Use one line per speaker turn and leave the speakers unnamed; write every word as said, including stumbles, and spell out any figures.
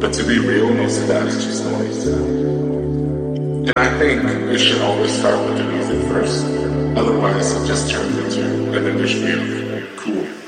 But to be real, most of that is just noise. And I think it should always start with the music first. Otherwise, it just turns into an industry of cool.